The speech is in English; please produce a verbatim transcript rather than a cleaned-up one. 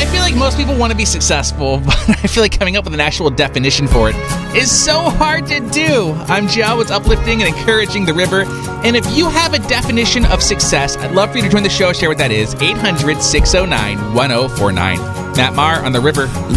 feel like most people want to be successful, but I feel like coming up with an actual definition for it is so hard to do. I'm Joe. It's uplifting and encouraging the river. And if you have a definition of success, I'd love for you to join the show. Share what that is. eight hundred, six oh nine, one oh four nine. Matt Maher on the river.